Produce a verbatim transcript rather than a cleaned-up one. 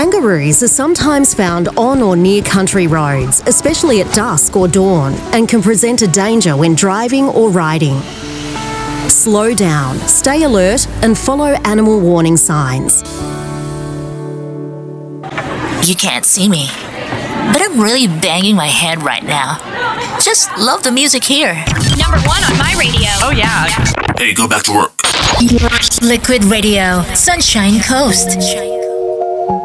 Kangaroos are sometimes found on or near country roads, especially at dusk or dawn, and can present a danger when driving or riding. Slow down, stay alert, and follow animal warning signs. You can't see me, but I'm really banging my head right now. Just love the music here. Number one on my radio. Oh, yeah. Hey, go back to work. Liquid Radio, Sunshine Coast.